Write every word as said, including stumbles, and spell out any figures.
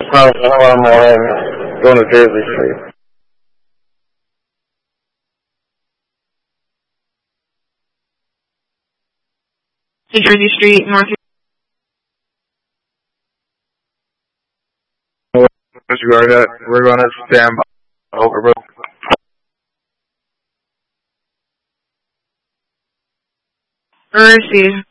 No, I'm uh, going to Jersey Street. To Jersey Street, North. Disregard that. We're going to stand by. Over, bro. Receive.